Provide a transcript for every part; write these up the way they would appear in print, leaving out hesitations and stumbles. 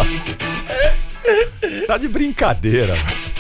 Tá de brincadeira.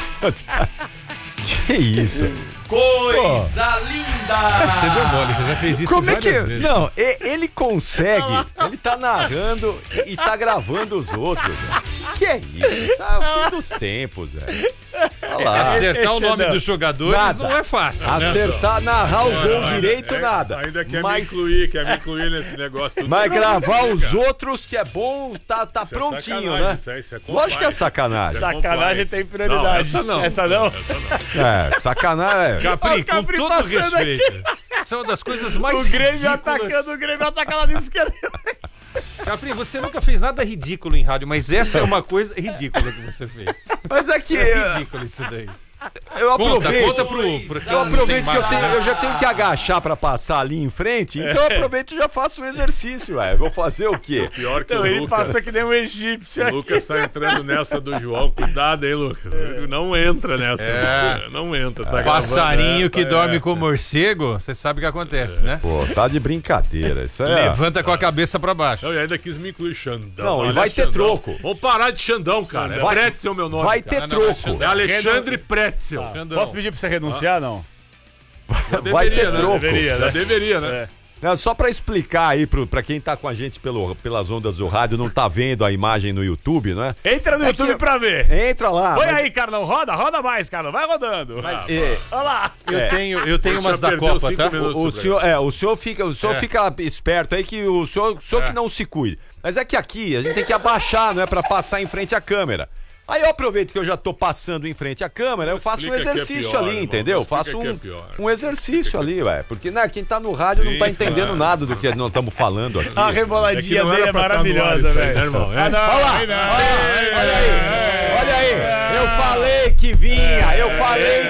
Que isso? Coisa linda! Você deu mole, você já fez isso Como é que... várias vezes. Não, ele consegue, ele tá narrando e tá gravando os outros. Que é isso? Isso é o fim dos tempos, velho. Olha lá. Acertar o nome dos jogadores Nada. não é fácil, né? Acertar, narrar o gol direito, nada. Ainda quer Mas- me incluir nesse negócio. Tudo. Mas gravar os outros, que é bom, tá Isso é prontinho, sacanagem, né? Isso é Lógico que é sacanagem. Sacanagem tem prioridade. Não, Essa não? É, sacanagem. Capri, Ó, o Capri com todo passando respeito. Isso é uma das coisas mais O Grêmio ridículas. atacando, o Grêmio ataca lá na esquerda. Capri, você nunca fez nada ridículo em rádio, mas essa é uma coisa ridícula que você fez. Mas é que É ridículo isso daí. eu aproveito. Conta pro Eu aproveito que eu já tenho que agachar pra passar ali em frente, então eu aproveito e já faço um exercício, velho. Vou fazer o quê? Pior que Então, o ele Lucas. passa que nem um egípcio O aqui. Lucas tá entrando nessa do João. Cuidado, hein, Lucas? Não entra nessa. É. Não entra. Tá Passarinho que dorme com com morcego, você sabe o que acontece, né? Pô, tá de brincadeira. Isso é. Levanta com a cabeça pra baixo. Eu ainda quis me incluir Xandão. Não, e Olha, vai ter Xandão. troco. Vamos parar de Xandão, cara. Vai- É Pretzel meu nome. Vai cara. ter Não, não, troco. É Alexandre Pretzel. Posso pedir pra você renunciar, não? Já Vai ter né? troco. Deveria, Já né? deveria, né? Não, só pra explicar aí pra quem tá com a gente pelas ondas do rádio, não tá vendo a imagem no YouTube, né? Entra no YouTube pra ver. Entra lá. Põe mas- aí, Carlão. Roda mais, Carlão. Vai rodando. É, Olha lá. Eu tenho umas da perdeu Copa, 5 tá? minutos. o senhor fica esperto aí que o senhor que não se cuide. Mas é que aqui a gente tem que abaixar, não é pra passar em frente à câmera. Aí eu aproveito que eu já tô passando em frente à câmera, eu faço um Explica que é exercício pior, ali, irmão. entendeu? Explica Faço que é pior. um exercício ali, ué. Porque né, quem tá no rádio não tá entendendo nada do que nós estamos falando aqui. A É que reboladinha não dele era é pra tá no ar maravilhosa, isso aí, velho. né, irmão? É. Ah, não, Olha lá, aí não. olha aí, eu falei que vinha, eu falei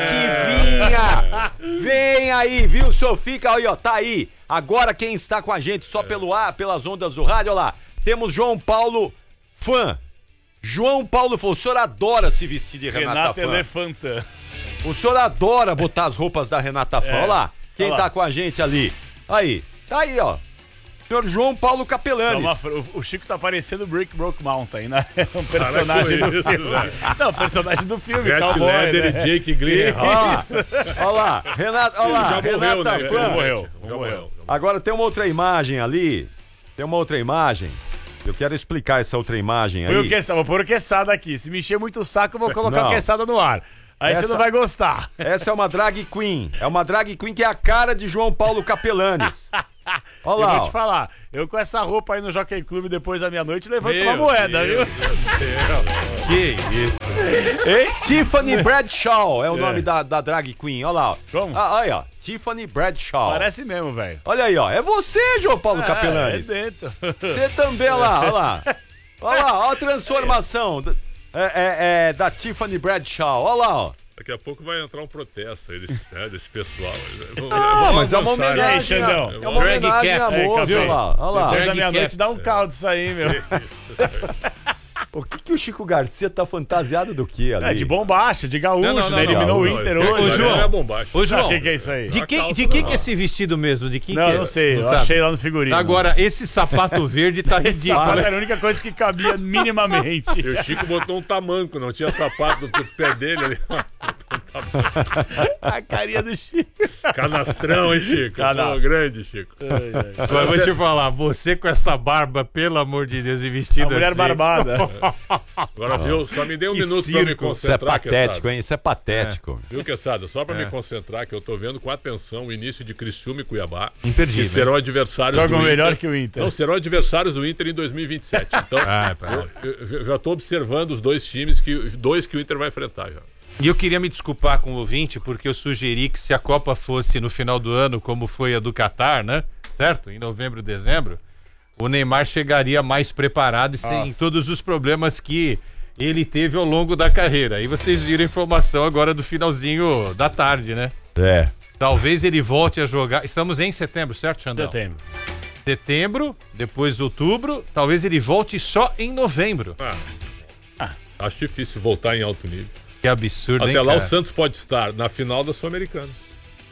que vinha. Vem aí, viu, senhor? Fica aí, ó, tá aí. Agora quem está com a gente só pelo ar, pelas ondas do rádio, olha lá. Temos João Paulo Fã. João Paulo Fã, o senhor adora se vestir de Renata Renata Fã. Elefanta. O senhor adora botar as roupas da Renata Fã. Olha lá, quem Olha lá. tá com a gente ali. Aí, tá aí, ó. Senhor João Paulo Capelanes. O Chico tá parecendo o Brick Broke Mountain, né? Um personagem Para com do isso, filme. velho. Não, personagem do filme, Red cowboy, Leather né? e Jake Gyllenhaal. Olha lá, Renata, olha lá, Já morreu, Renata né? Fã. Já morreu. Agora tem uma outra imagem ali. Tem uma outra imagem. Eu quero explicar essa outra imagem aí. Vou pôr o queçada aqui. Se me encher muito o saco, eu vou colocar Não. a queçada no ar. Aí Essa- você não vai gostar. Essa é uma drag queen. É uma drag queen que é a cara de João Paulo Capelanes. Olha Eu lá, vou ó. te falar, eu com essa roupa aí no Jockey Club depois da meia-noite levanto Meu uma moeda, Deus viu? Que isso? Tiffany Bradshaw é o nome da drag queen. Olha lá, ó. Como? Ah, aí, ó. Tiffany Bradshaw. Parece mesmo, velho. Olha aí, ó. É você, João Paulo Capelanes. É dentro. Você também, olha lá, olha lá. Olha lá, olha a transformação da Tiffany Bradshaw. Olha lá, ó. Daqui a pouco vai entrar um protesto aí desse pessoal. Não, mas é uma avançar, homenagem. Aí, Xandão. É uma Drag homenagem cap. à moça, olha lá. Olha lá. Depois da Drag meia-noite cap. dá um caldo isso aí, meu. O que o Chico Garcia tá fantasiado do que ali? É de bombacha, de gaúcho, Não, não, né? não, Eliminou o não, Inter não, hoje. Ô, não, João. não é bombagem. Ô, João, O que é isso aí? de quem calça que não. é esse vestido mesmo? De quem Não, que é? eu não sei, eu sabe? achei lá no figurino. Agora, esse sapato verde tá Esse ridículo. sapato era a única coisa que cabia minimamente. E o Chico botou um tamanco, não tinha sapato do pé dele ali. A carinha do Chico. Canastrão, hein, Chico? Canastro. Pô, grande, Chico. Agora eu vou te falar, você com essa barba, pelo amor de Deus, e vestido A mulher assim. barbada. Agora, viu? Só me dê um Que minuto pra me circo. Isso é concentrar, patético, Quesada. hein? Isso é patético. Viu, Quesada? Só pra me concentrar, que eu tô vendo com atenção o início de Criciúma e Cuiabá. Imperdível, Que serão adversários Jogam do melhor Inter. que o Inter. Não, serão adversários do Inter em 2027. Então, eu já tô observando os dois times, que o Inter vai enfrentar já. E eu queria me desculpar com o ouvinte, porque eu sugeri que se a Copa fosse no final do ano, como foi a do Catar, né? Certo? Em novembro, dezembro, o Neymar chegaria mais preparado e sem todos os problemas que ele teve ao longo da carreira. Aí vocês viram a informação agora do finalzinho da tarde, né? É. Talvez ele volte a jogar. Estamos em setembro, certo, Xandão? Setembro, depois outubro, talvez ele volte só em novembro. Acho difícil voltar em alto nível. Que absurdo, Até hein, lá cara? o Santos pode estar na final da Sul-Americana.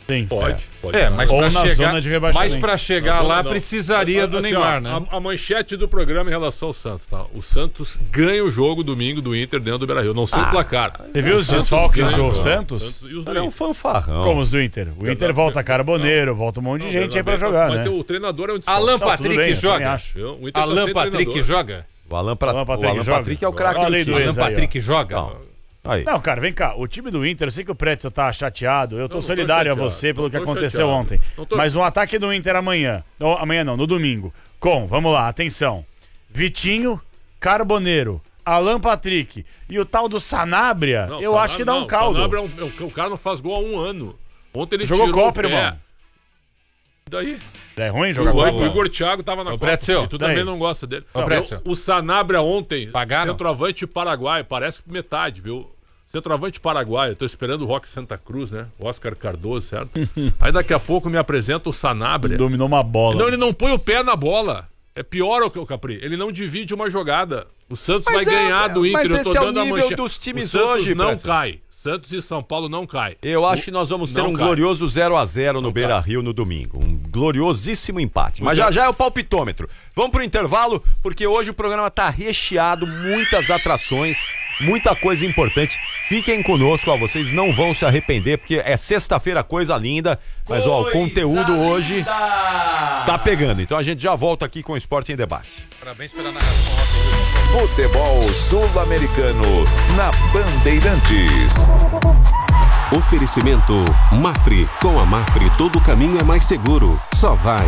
Sim. Pode. Mas Ou pra na chegar, zona de rebaixamento. mas pra chegar lá precisaria do Assim, Neymar, ó, né? A manchete do programa em relação ao Santos, tá? O Santos ganha o jogo domingo do Inter dentro do Beira-Rio. Não sei o placar. Você viu os Santos desfalques ganha o do jogo. Santos? E os do É um Inter. fanfarrão. Como os do Inter? O Inter volta Carboneiro, volta um monte de gente aí pra jogar, Mas né? o treinador é um desfalque. Alan Não, tudo Patrick bem, eu também joga? acho. Viu? O Inter tá Alan sem Patrick treinador. joga? O Alan Patrick Patrick é o craque Olha do aí do time. ex Alan aí, ó. Patrick joga? Não. Aí. Não, cara, vem cá. O time do Inter, eu sei que o Pretzel tá chateado. Eu tô Não tô solidário chateado, a você pelo não que tô aconteceu chateado. ontem. Não tô- Mas um ataque do Inter amanhã. Não, amanhã não, no domingo. Vamos lá, atenção. Vitinho, Carboneiro, Alan Patrick e o tal do Sanabria, Não, eu acho que dá um caldo. Sanabria o cara não faz gol há um ano. Ontem ele Jogou tirou Copa, o pé. irmão. Daí? É ruim O jogar Igor, Copa? o Igor Thiago tava na Ô, Copa. Pretzel, E tu daí? também não gosta dele. Ô, Pretzel. O Sanabria ontem, Pagaram? centroavante paraguaio, parece que metade, viu? Centroavante paraguaio, eu tô esperando o Roque Santa Cruz, né? O Oscar Cardoso, certo? Aí daqui a pouco me apresenta o Sanabria. Dominou uma bola. Não, ele não põe o pé na bola. É pior o Capri. Ele não divide uma jogada. O Santos vai ganhar do Inter. mas Eu tô esse é o dando a nível manchete. dos times o Santos hoje, não Pretzel. cai. Santos e São Paulo não cai. Eu acho que nós vamos ter não um cai. glorioso 0-0 no Beira-Rio no domingo. Um gloriosíssimo empate. Mas já é o palpitômetro. Vamos pro intervalo, porque hoje o programa tá recheado, muitas atrações, muita coisa importante. Fiquem conosco, ó, vocês não vão se arrepender, porque é sexta-feira, coisa linda. Mas ó, o conteúdo hoje tá pegando. Então a gente já volta aqui com o Esporte em Debate. Parabéns pela narração ontem. Futebol Sul-Americano na Bandeirantes. Oferecimento Mafre. Com a Mafre todo caminho é mais seguro. Só vai.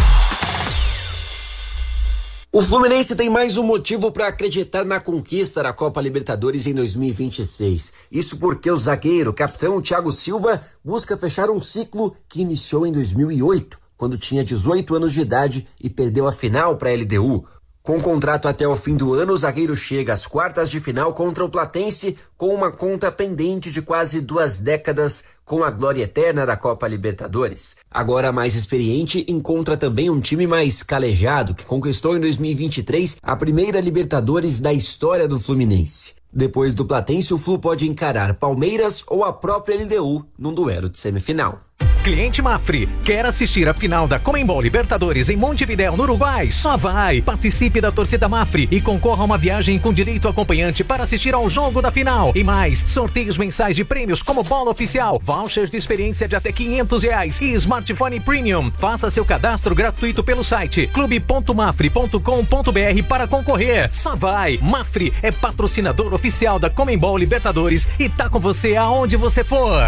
O Fluminense tem mais um motivo para acreditar na conquista da Copa Libertadores em 2026. Isso porque o zagueiro, capitão Thiago Silva, busca fechar um ciclo que iniciou em 2008, quando tinha 18 anos de idade e perdeu a final para a LDU. Com contrato até o fim do ano, o zagueiro chega às quartas de final contra o Platense com uma conta pendente de quase 2 décadas com a glória eterna da Copa Libertadores. Agora mais experiente, encontra também um time mais calejado que conquistou em 2023 a primeira Libertadores da história do Fluminense. Depois do Platense, o Flu pode encarar Palmeiras ou a própria LDU num duelo de semifinal. Cliente Mafre, quer assistir a final da Conmebol Libertadores em Montevidéu, no Uruguai? Só vai! Participe da torcida Mafre e concorra a uma viagem com direito acompanhante para assistir ao jogo da final. E mais, sorteios mensais de prêmios como bola oficial, vouchers de experiência de até R$500 e smartphone premium. Faça seu cadastro gratuito pelo site clube.mafre.com.br para concorrer. Só vai! Mafre é patrocinador oficial da Conmebol Libertadores e tá com você aonde você for.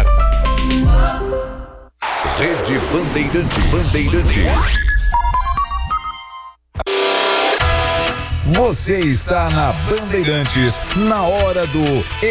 Rede Bandeirantes. Você está na Bandeirantes, na hora do